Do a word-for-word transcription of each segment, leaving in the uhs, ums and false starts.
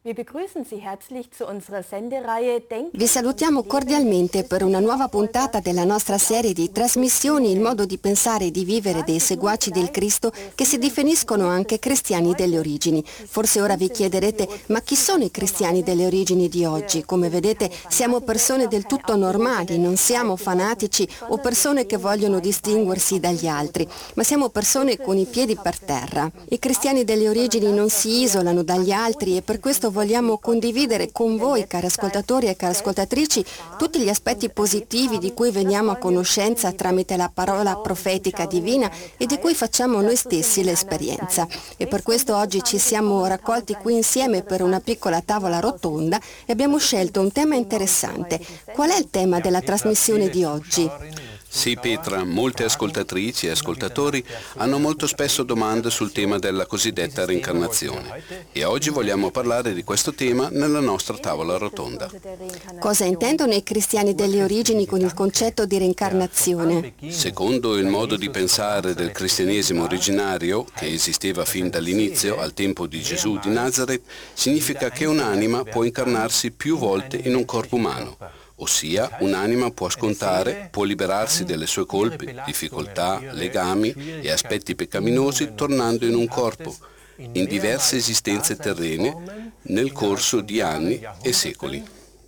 Vi salutiamo cordialmente per una nuova puntata della nostra serie di trasmissioni Il modo di pensare e di vivere dei seguaci del Cristo che si definiscono anche cristiani delle origini. Forse ora vi chiederete, ma chi sono i cristiani delle origini di oggi? Come vedete, siamo persone del tutto normali, non siamo fanatici o persone che vogliono distinguersi dagli altri, ma siamo persone con i piedi per terra. I cristiani delle origini non si isolano dagli altri e per questo vogliamo condividere con voi, cari ascoltatori e cari ascoltatrici, tutti gli aspetti positivi di cui veniamo a conoscenza tramite la parola profetica divina e di cui facciamo noi stessi l'esperienza. E per questo oggi ci siamo raccolti qui insieme per una piccola tavola rotonda e abbiamo scelto un tema interessante. Qual è il tema della trasmissione di oggi? Sì, Petra, molte ascoltatrici e ascoltatori hanno molto spesso domande sul tema della cosiddetta reincarnazione e oggi vogliamo parlare di questo tema nella nostra tavola rotonda. Cosa intendono i cristiani delle origini con il concetto di reincarnazione? Secondo il modo di pensare del cristianesimo originario, che esisteva fin dall'inizio, al tempo di Gesù di Nazareth, significa che un'anima può incarnarsi più volte in un corpo umano. Ossia, un'anima può scontare, può liberarsi delle sue colpe, difficoltà, legami e aspetti peccaminosi tornando in un corpo, in diverse esistenze terrene, nel corso di anni e secoli.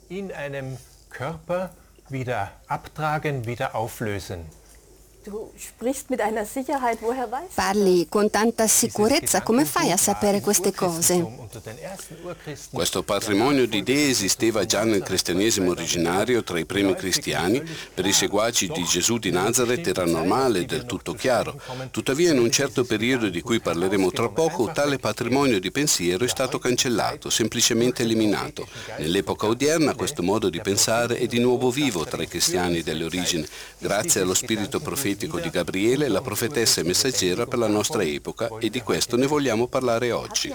Parli con tanta sicurezza, come fai a sapere queste cose? Questo patrimonio di idee esisteva già nel cristianesimo originario tra i primi cristiani. Per i seguaci di Gesù di Nazareth era normale, del tutto chiaro. Tuttavia in un certo periodo di cui parleremo tra poco, tale patrimonio di pensiero è stato cancellato, semplicemente eliminato. Nell'epoca odierna questo modo di pensare è di nuovo vivo tra i cristiani delle origini, grazie allo spirito profetico di Gabriele, la profetessa e messaggera per la nostra epoca, e di questo ne vogliamo parlare oggi.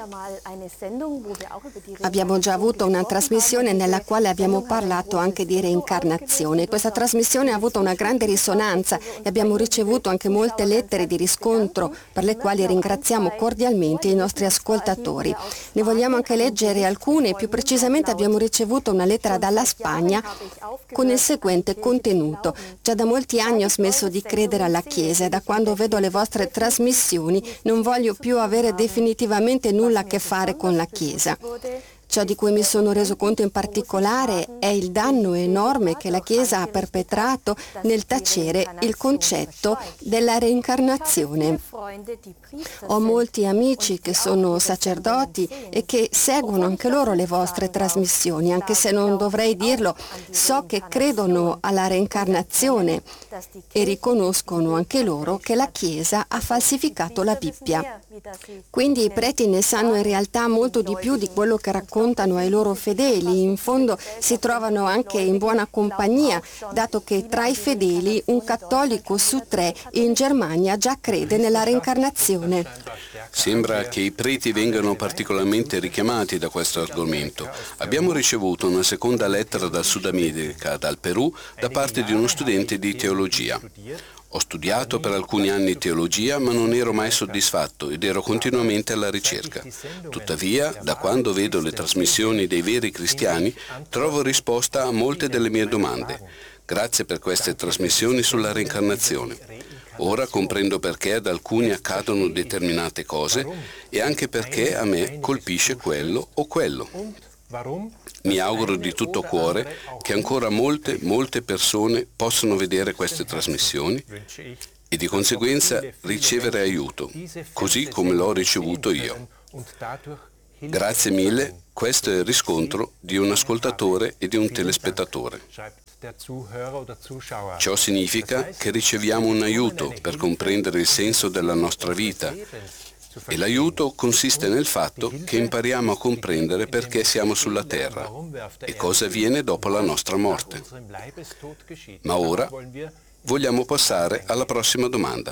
Abbiamo già avuto una trasmissione nella quale abbiamo parlato anche di reincarnazione. Questa trasmissione ha avuto una grande risonanza e abbiamo ricevuto anche molte lettere di riscontro per le quali ringraziamo cordialmente i nostri ascoltatori. Ne vogliamo anche leggere alcune, più precisamente abbiamo ricevuto una lettera dalla Spagna con il seguente contenuto: già da molti anni ho smesso di credere alla Chiesa e da quando vedo le vostre trasmissioni non voglio più avere definitivamente nulla a che fare con la Chiesa. Ciò di cui mi sono reso conto in particolare è il danno enorme che la Chiesa ha perpetrato nel tacere il concetto della reincarnazione. Ho molti amici che sono sacerdoti e che seguono anche loro le vostre trasmissioni, anche se non dovrei dirlo, so che credono alla reincarnazione e riconoscono anche loro che la Chiesa ha falsificato la Bibbia. Quindi i preti ne sanno in realtà molto di più di quello che raccontano ai loro fedeli. In fondo si trovano anche in buona compagnia, dato che tra i fedeli un cattolico su tre in Germania già crede nella reincarnazione. Sembra che i preti vengano particolarmente richiamati da questo argomento. Abbiamo ricevuto una seconda lettera dal Sud America, dal Perù, da parte di uno studente di teologia. Ho studiato per alcuni anni teologia, ma non ero mai soddisfatto ed ero continuamente alla ricerca. Tuttavia, da quando vedo le trasmissioni dei veri cristiani, trovo risposta a molte delle mie domande. Grazie per queste trasmissioni sulla reincarnazione. Ora comprendo perché ad alcuni accadono determinate cose e anche perché a me colpisce quello o quello. Mi auguro di tutto cuore che ancora molte, molte persone possano vedere queste trasmissioni e di conseguenza ricevere aiuto, così come l'ho ricevuto io. Grazie mille, questo è il riscontro di un ascoltatore e di un telespettatore. Ciò significa che riceviamo un aiuto per comprendere il senso della nostra vita. E l'aiuto consiste nel fatto che impariamo a comprendere perché siamo sulla terra e cosa avviene dopo la nostra morte. Ma ora vogliamo passare alla prossima domanda.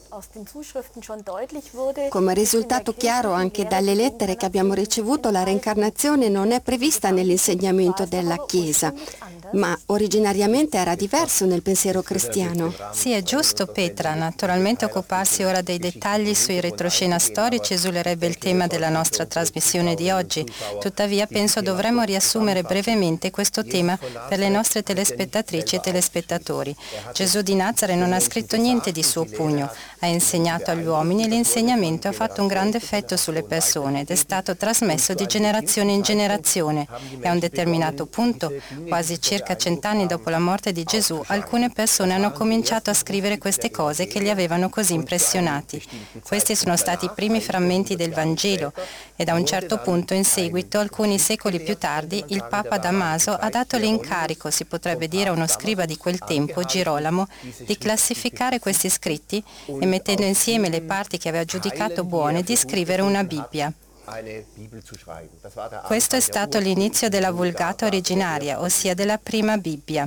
Come è risultato chiaro anche dalle lettere che abbiamo ricevuto, la reincarnazione non è prevista nell'insegnamento della Chiesa. Ma originariamente era diverso nel pensiero cristiano. Sì, è giusto, Petra. Naturalmente occuparsi ora dei dettagli sui retroscena storici esulerebbe il tema della nostra trasmissione di oggi. Tuttavia penso dovremmo riassumere brevemente questo tema per le nostre telespettatrici e telespettatori. Gesù di Nazare non ha scritto niente di suo pugno, ha insegnato agli uomini e l'insegnamento ha fatto un grande effetto sulle persone ed è stato trasmesso di generazione in generazione. E a un determinato punto, quasi circa cent'anni dopo la morte di Gesù, alcune persone hanno cominciato a scrivere queste cose che li avevano così impressionati. Questi sono stati i primi frammenti del Vangelo e da un certo punto in seguito, alcuni secoli più tardi, il Papa Damaso ha dato l'incarico, si potrebbe dire a uno scriba di quel tempo, Girolamo, di classificare questi scritti e mettendo insieme le parti che aveva giudicato buone di scrivere una Bibbia. Questo è stato l'inizio della Vulgata originaria, ossia della prima Bibbia.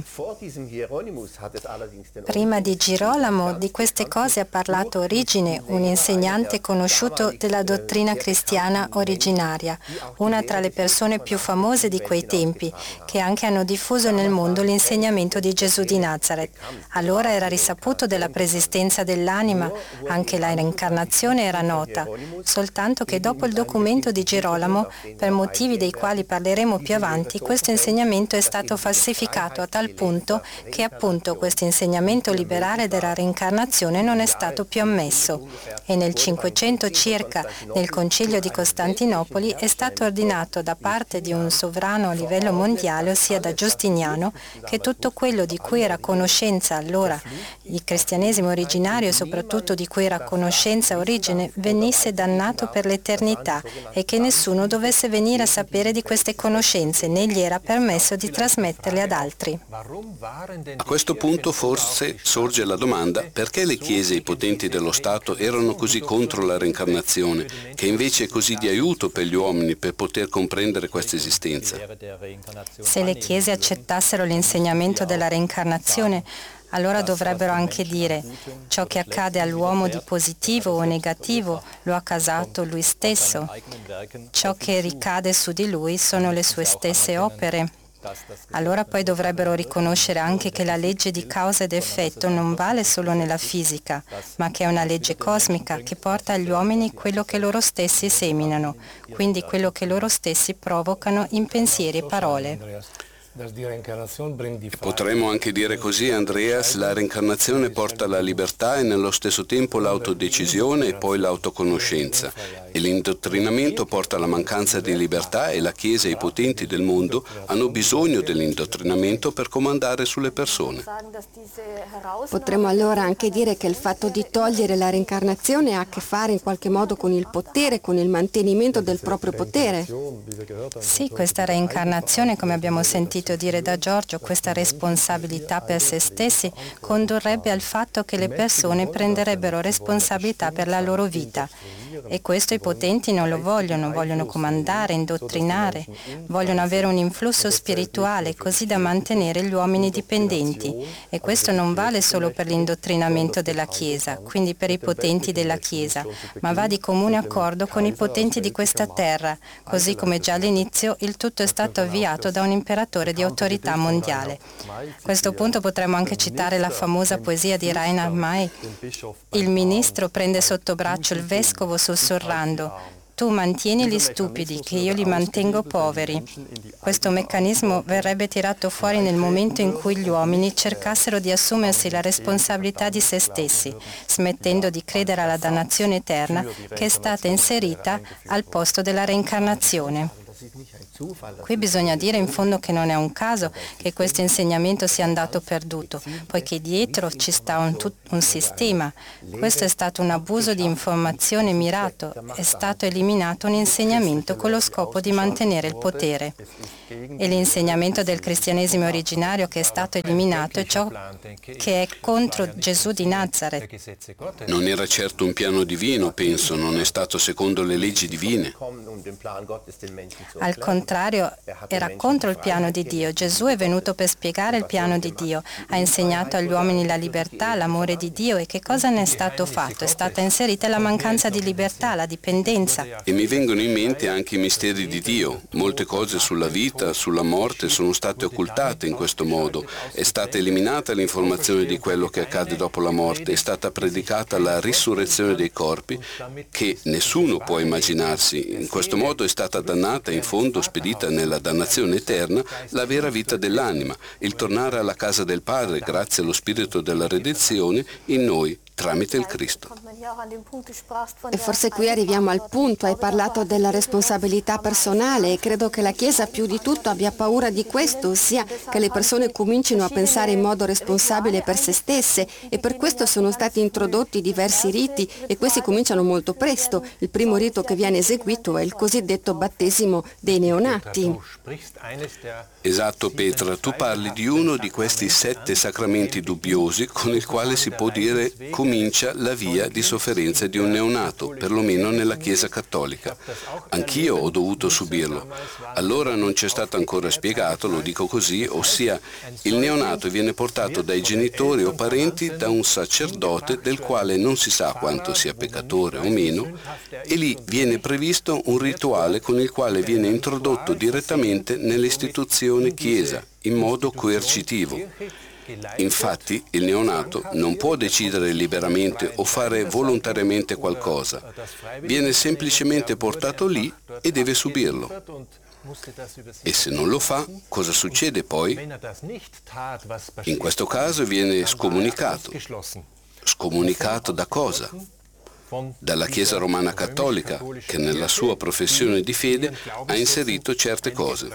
Prima di Girolamo di queste cose ha parlato Origine, un insegnante conosciuto della dottrina cristiana originaria, una tra le persone più famose di quei tempi, che anche hanno diffuso nel mondo l'insegnamento di Gesù di Nazaret. Allora era risaputo della preesistenza dell'anima, anche la reincarnazione era nota, soltanto che dopo il documento di Girolamo, per motivi dei quali parleremo più avanti, questo insegnamento è stato falsificato a tal punto che appunto questo insegnamento liberale della reincarnazione non è stato più ammesso. E nel Cinquecento circa, nel Concilio di Costantinopoli, è stato ordinato da parte di un sovrano a livello mondiale, ossia da Giustiniano, che tutto quello di cui era conoscenza allora il cristianesimo originario e soprattutto di cui era conoscenza origine venisse dannato per l'eternità e che nessuno dovesse venire a sapere di queste conoscenze, né gli era permesso di trasmetterle ad altri. A questo punto forse sorge la domanda: perché le chiese e i potenti dello Stato erano così contro la reincarnazione, che invece è così di aiuto per gli uomini per poter comprendere questa esistenza? Se le chiese accettassero l'insegnamento della reincarnazione, allora dovrebbero anche dire: ciò che accade all'uomo di positivo o negativo lo ha causato lui stesso. Ciò che ricade su di lui sono le sue stesse opere. Allora poi dovrebbero riconoscere anche che la legge di causa ed effetto non vale solo nella fisica, ma che è una legge cosmica che porta agli uomini quello che loro stessi seminano, quindi quello che loro stessi provocano in pensieri e parole. Potremmo anche dire così, Andreas, la reincarnazione porta la libertà e nello stesso tempo l'autodecisione e poi l'autoconoscenza. E l'indottrinamento porta alla mancanza di libertà e la Chiesa e i potenti del mondo hanno bisogno dell'indottrinamento per comandare sulle persone. Potremmo allora anche dire che il fatto di togliere la reincarnazione ha a che fare in qualche modo con il potere, con il mantenimento del proprio potere. Sì, questa reincarnazione, come abbiamo sentito dire da Giorgio, questa responsabilità per se stessi condurrebbe al fatto che le persone prenderebbero responsabilità per la loro vita. E questo i potenti non lo vogliono, vogliono comandare, indottrinare, vogliono avere un influsso spirituale così da mantenere gli uomini dipendenti. E questo non vale solo per l'indottrinamento della Chiesa, quindi per i potenti della Chiesa, ma va di comune accordo con i potenti di questa terra, così come già all'inizio il tutto è stato avviato da un imperatore di autorità mondiale. A questo punto potremmo anche citare la famosa poesia di Reinhard May. Il ministro prende sotto braccio il vescovo sussurrando: tu mantieni gli stupidi, che io li mantengo poveri. Questo meccanismo verrebbe tirato fuori nel momento in cui gli uomini cercassero di assumersi la responsabilità di se stessi, smettendo di credere alla dannazione eterna che è stata inserita al posto della reincarnazione. Qui bisogna dire in fondo che non è un caso che questo insegnamento sia andato perduto, poiché dietro ci sta un, tut- un sistema. Questo è stato un abuso di informazione mirato, è stato eliminato un insegnamento con lo scopo di mantenere il potere. E l'insegnamento del cristianesimo originario che è stato eliminato è ciò che è contro Gesù di Nazaret. Non era certo un piano divino, penso, non è stato secondo le leggi divine. Al contrario, era contro il piano di Dio. Gesù è venuto per spiegare il piano di Dio, ha insegnato agli uomini la libertà, l'amore di Dio, e che cosa ne è stato fatto? È stata inserita la mancanza di libertà, la dipendenza. E mi vengono in mente anche i misteri di Dio. Molte cose sulla vita, sulla morte sono state occultate in questo modo. È stata eliminata l'informazione di quello che accade dopo la morte, è stata predicata la risurrezione dei corpi che nessuno può immaginarsi. In questo modo è stata dannata, in fondo spedita nella dannazione eterna, la vera vita dell'anima, il tornare alla casa del Padre grazie allo Spirito della redenzione in noi tramite il Cristo. E forse qui arriviamo al punto, hai parlato della responsabilità personale e credo che la Chiesa più di tutto abbia paura di questo, ossia che le persone comincino a pensare in modo responsabile per se stesse, e per questo sono stati introdotti diversi riti e questi cominciano molto presto. Il primo rito che viene eseguito è il cosiddetto battesimo dei neonati. Esatto, Petra, tu parli di uno di questi sette sacramenti dubbiosi con il quale si può dire comincia la via di sofferenza di un neonato, perlomeno nella Chiesa cattolica. Anch'io ho dovuto subirlo. Allora non ci è stato ancora spiegato, lo dico così, ossia il neonato viene portato dai genitori o parenti da un sacerdote del quale non si sa quanto sia peccatore o meno, e lì viene previsto un rituale con il quale viene introdotto direttamente nell'istituzione Chiesa in modo coercitivo. Infatti il neonato non può decidere liberamente o fare volontariamente qualcosa, viene semplicemente portato lì e deve subirlo. E se non lo fa, cosa succede poi? In questo caso viene scomunicato. Scomunicato da cosa? Dalla Chiesa Romana Cattolica, che nella sua professione di fede ha inserito certe cose.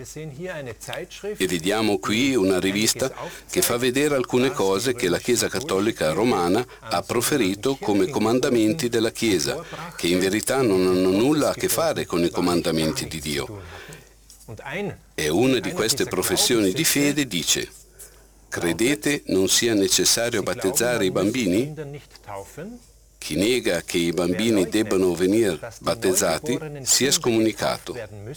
E vediamo qui una rivista che fa vedere alcune cose che la Chiesa Cattolica Romana ha proferito come comandamenti della Chiesa, che in verità non hanno nulla a che fare con i comandamenti di Dio. E una di queste professioni di fede dice: credete non sia necessario battezzare i bambini? Chi nega che i bambini debbano venire battezzati sia scomunicato.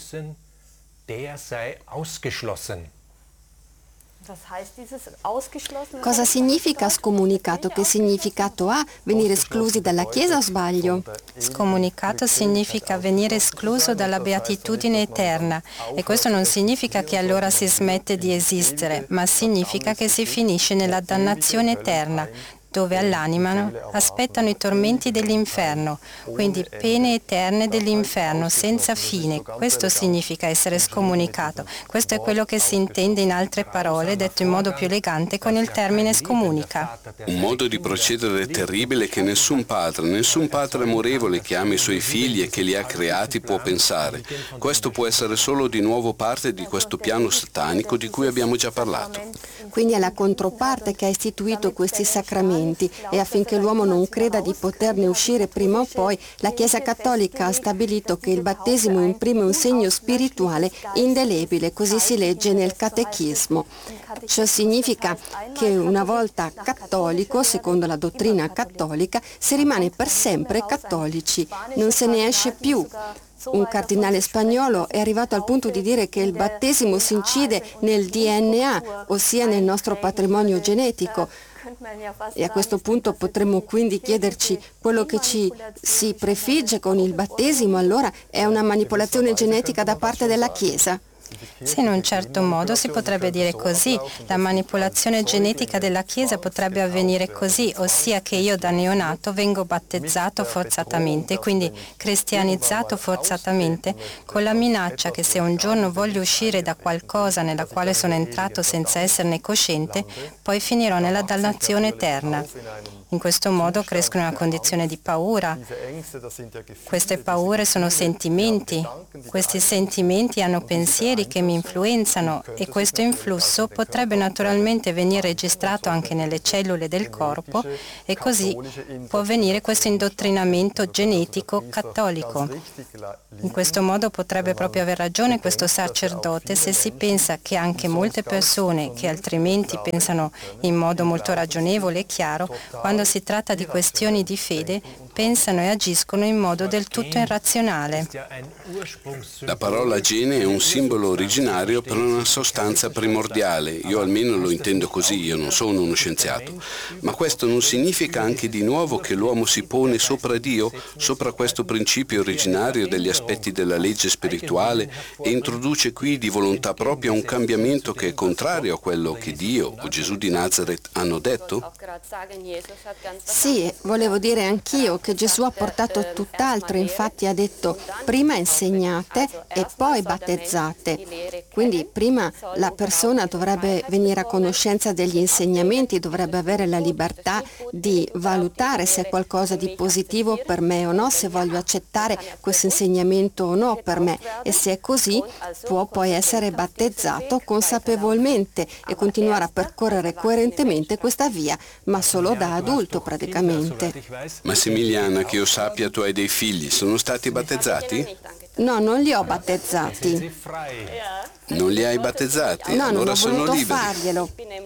Cosa significa scomunicato? Che significato ha? Venire esclusi dalla Chiesa o sbaglio? Scomunicato significa venire escluso dalla beatitudine eterna, e questo non significa che allora si smette di esistere, ma significa che si finisce nella dannazione eterna, dove all'anima aspettano i tormenti dell'inferno, quindi pene eterne dell'inferno senza fine. Questo significa essere scomunicato. Questo è quello che si intende, in altre parole, detto in modo più elegante, con il termine scomunica. Un modo di procedere terribile che nessun padre, nessun padre amorevole che ama i suoi figli e che li ha creati può pensare. Questo può essere solo di nuovo parte di questo piano satanico di cui abbiamo già parlato. Quindi è la controparte che ha istituito questi sacramenti, e affinché l'uomo non creda di poterne uscire prima o poi, la Chiesa Cattolica ha stabilito che il battesimo imprime un segno spirituale indelebile, così si legge nel Catechismo. Ciò significa che una volta cattolico, secondo la dottrina cattolica, si rimane per sempre cattolici, non se ne esce più. Un cardinale spagnolo è arrivato al punto di dire che il battesimo si incide nel D N A, ossia nel nostro patrimonio genetico. E a questo punto potremmo quindi chiederci: quello che ci si prefigge con il battesimo allora è una manipolazione genetica da parte della Chiesa? Sì, in un certo modo si potrebbe dire così. La manipolazione genetica della Chiesa potrebbe avvenire così, ossia che io da neonato vengo battezzato forzatamente, quindi cristianizzato forzatamente, con la minaccia che se un giorno voglio uscire da qualcosa nella quale sono entrato senza esserne cosciente, poi finirò nella dannazione eterna. In questo modo cresco in una condizione di paura. Queste paure sono sentimenti. Questi sentimenti hanno pensieri che mi influenzano, e questo influsso potrebbe naturalmente venire registrato anche nelle cellule del corpo, e così può avvenire questo indottrinamento genetico cattolico. In questo modo potrebbe proprio aver ragione questo sacerdote se si pensa che anche molte persone che altrimenti pensano in modo molto ragionevole e chiaro, quando si tratta di questioni di fede, pensano e agiscono in modo del tutto irrazionale. La parola gene è un simbolo originario per una sostanza primordiale, io almeno lo intendo così, io non sono uno scienziato, ma questo non significa anche di nuovo che l'uomo si pone sopra Dio, sopra questo principio originario degli aspetti della legge spirituale e introduce qui di volontà propria un cambiamento che è contrario a quello che Dio o Gesù di Nazareth hanno detto? Sì, volevo dire anch'io che Gesù ha portato tutt'altro, infatti ha detto prima insegnate e poi battezzate. Quindi prima la persona dovrebbe venire a conoscenza degli insegnamenti, dovrebbe avere la libertà di valutare se è qualcosa di positivo per me o no, se voglio accettare questo insegnamento o no per me, e se è così può poi essere battezzato consapevolmente e continuare a percorrere coerentemente questa via, ma solo da adulto praticamente. Massimiliana, che io sappia, tu hai dei figli, sono stati battezzati? No, non li ho battezzati. Non li hai battezzati? No, non allora ho sono voluto liberi. farglielo.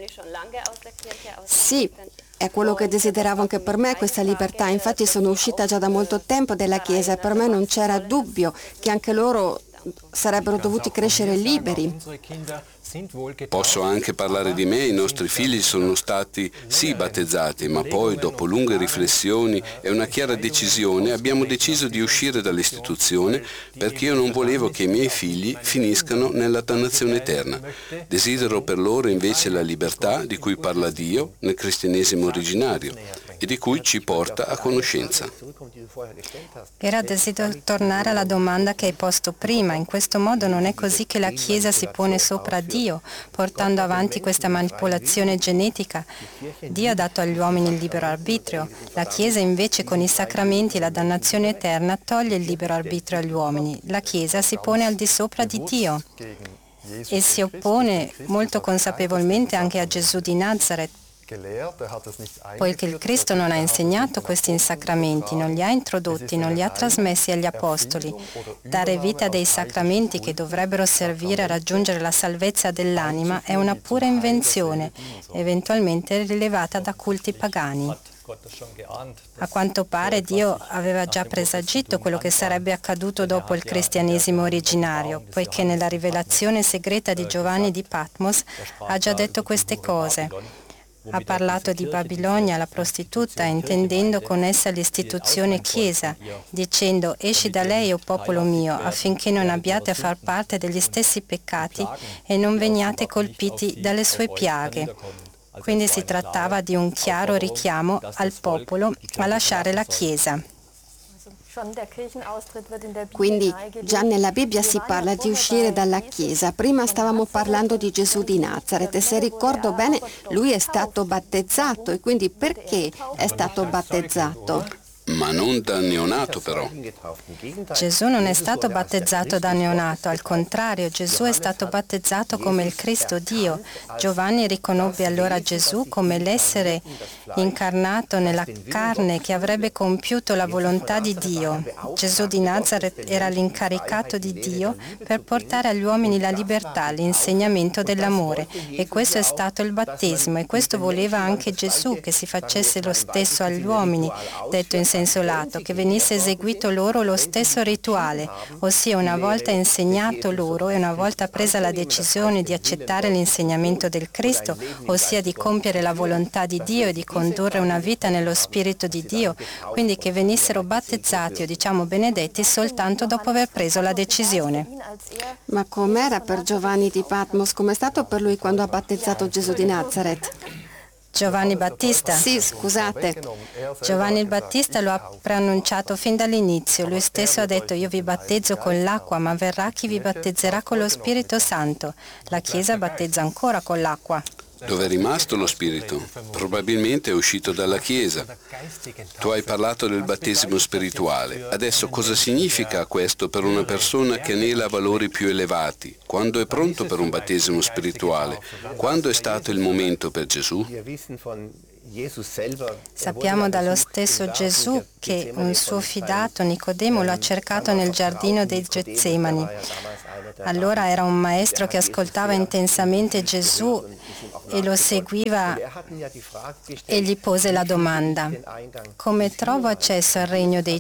Sì, è quello che desideravo anche per me, questa libertà. Infatti sono uscita già da molto tempo dalla Chiesa e per me non c'era dubbio che anche loro sarebbero dovuti crescere liberi. Posso anche parlare di me, i nostri figli sono stati sì battezzati, ma poi dopo lunghe riflessioni e una chiara decisione abbiamo deciso di uscire dall'istituzione perché io non volevo che i miei figli finiscano nella dannazione eterna. Desidero per loro invece la libertà di cui parla Dio nel cristianesimo originario e di cui ci porta a conoscenza. Era desidero tornare alla domanda che hai posto prima. In questo modo non è così che la Chiesa si pone sopra Dio, portando avanti questa manipolazione genetica. Dio ha dato agli uomini il libero arbitrio. La Chiesa invece con i sacramenti e la dannazione eterna toglie il libero arbitrio agli uomini. La Chiesa si pone al di sopra di Dio e si oppone molto consapevolmente anche a Gesù di Nazareth, poiché il Cristo non ha insegnato questi sacramenti, non li ha introdotti, non li ha trasmessi agli Apostoli. Dare vita a dei sacramenti che dovrebbero servire a raggiungere la salvezza dell'anima è una pura invenzione, eventualmente rilevata da culti pagani. A quanto pare Dio aveva già presagito quello che sarebbe accaduto dopo il cristianesimo originario, poiché nella rivelazione segreta di Giovanni di Patmos ha già detto queste cose. Ha parlato di Babilonia, la prostituta, intendendo con essa l'istituzione Chiesa, dicendo «Esci da lei, o popolo mio, affinché non abbiate a far parte degli stessi peccati e non veniate colpiti dalle sue piaghe». Quindi si trattava di un chiaro richiamo al popolo a lasciare la Chiesa. Quindi già nella Bibbia si parla di uscire dalla Chiesa. Prima stavamo parlando di Gesù di Nazareth e se ricordo bene lui è stato battezzato, e quindi perché è stato battezzato? Ma non da neonato però. Gesù non è stato battezzato da neonato, al contrario, Gesù è stato battezzato come il Cristo Dio. Giovanni riconobbe allora Gesù come l'essere incarnato nella carne che avrebbe compiuto la volontà di Dio. Gesù di Nazareth era l'incaricato di Dio per portare agli uomini la libertà, l'insegnamento dell'amore, e questo è stato il battesimo, e questo voleva anche Gesù, che si facesse lo stesso agli uomini, detto in senso lato, che venisse eseguito loro lo stesso rituale, ossia una volta insegnato loro e una volta presa la decisione di accettare l'insegnamento del Cristo, ossia di compiere la volontà di Dio e di condurre una vita nello Spirito di Dio, quindi che venissero battezzati o diciamo benedetti soltanto dopo aver preso la decisione. Ma com'era per Giovanni di Patmos? Com'è stato per lui quando ha battezzato Gesù di Nazareth? Giovanni Battista? Sì, scusate. Giovanni il Battista lo ha preannunciato fin dall'inizio. Lui stesso ha detto: io vi battezzo con l'acqua, ma verrà chi vi battezzerà con lo Spirito Santo. La Chiesa battezza ancora con l'acqua. Dove è rimasto lo Spirito? Probabilmente è uscito dalla Chiesa. Tu hai parlato del battesimo spirituale. Adesso cosa significa questo per una persona che anela valori più elevati? Quando è pronto per un battesimo spirituale? Quando è stato il momento per Gesù? Sappiamo dallo stesso Gesù che un suo fidato Nicodemo lo ha cercato nel giardino dei Getsemani. Allora era un maestro che ascoltava intensamente Gesù e lo seguiva e gli pose la domanda: come trovo accesso al regno dei